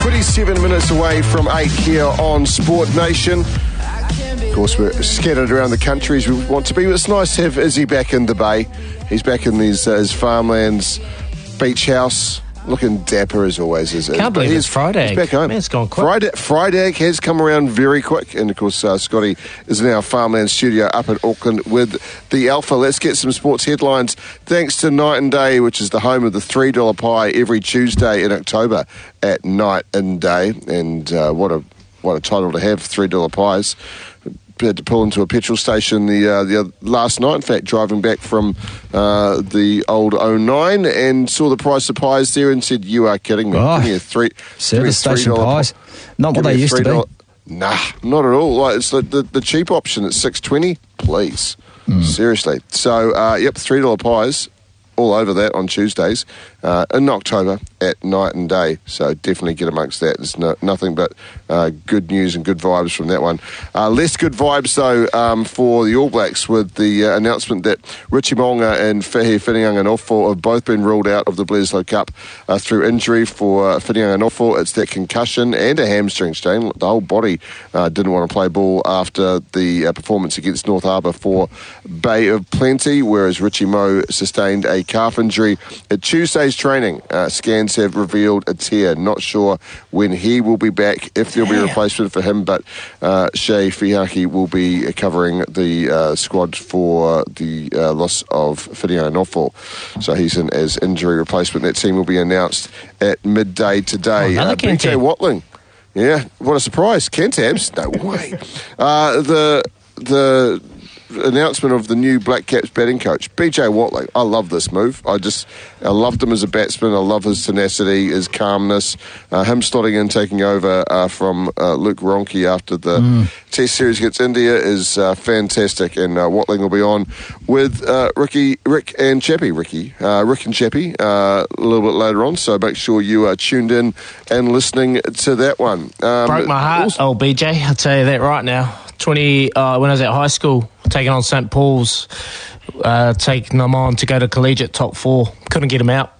27 minutes away from 8 here on Sport Nation. Of course, we're scattered around the country as we want to be, but it's nice to have Izzy back in the Bay. He's back in his farmlands beach house, looking dapper as always. Can't believe it's Friday. He's back home. Man, it's gone quick. Friday has come around very quick, and of course, Scotty is in our farmland studio up in Auckland with the Alpha. Let's get some sports headlines. Thanks to Night and Day, which is the home of the $3 pie every Tuesday in October at Night and Day, and what a title to have, $3 pies. Had to pull into a petrol station the last night, in fact, driving back from the old 09, and saw the price of pies there and said, "You are kidding me." Oh, give me a service station pies. Not what they used to be. Nah, not at all. Like, it's the cheap option at $6.20, please. Seriously. So, $3 pies all over that on Tuesdays in October at Night and Day. So definitely get amongst that. There's nothing but good news and good vibes from that one. Less good vibes, though, for the All Blacks with the announcement that Richie Mo'unga and Fehi Whitianga-Nofo have both been ruled out of the Bledisloe Cup through injury. For Whitianga-Nofo, it's that concussion and a hamstring strain. The whole body didn't want to play ball after the performance against North Harbour for Bay of Plenty, whereas Richie Mo sustained a calf injury at Tuesday's training. Scans have revealed a tear. Not sure when he will be back, if there'll be a replacement for him, but Shea Fiaki will be covering the squad for the loss of Whitianga-Nofo. So he's in as injury replacement. That team will be announced at midday today. BJ Watling. Yeah, what a surprise. Cantabs? No way. The announcement of the new Black Caps batting coach, BJ Watling. I love this move. I loved him as a batsman. I love his tenacity, his calmness. Him slotting in, taking over from Luke Ronchi after the Test series against India is fantastic. And Watling will be on with Rick and Chappie a little bit later on. So make sure you are tuned in and listening to that one. Broke my heart, BJ. I'll tell you that right now. When I was at high school, taking on St. Paul's, taking them on to go to collegiate top 4. Couldn't get him out.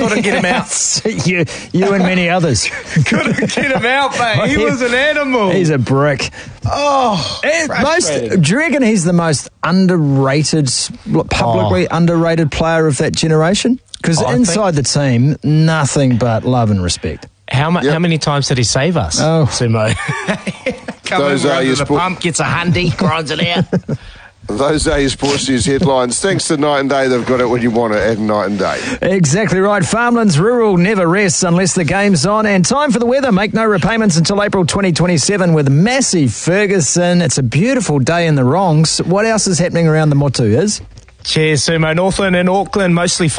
you and many others. Couldn't get him out, mate. He was an animal. He's a brick. Oh, do you reckon he's the most underrated, publicly underrated player of that generation? Because inside the team, nothing but love and respect. How many times did he save us, Sumo? Comes over the pump, gets a handy, grinds it out. Those are your Sports News headlines. Thanks to Night and Day, they've got it when you want it at Night and Day. Exactly right. Farmlands Rural never rests unless the game's on. And time for the weather. Make no repayments until April 2027 with Massey Ferguson. It's a beautiful day in the Wrongs. What else is happening around the Motu, Cheers, Sumo. Northland and Auckland, mostly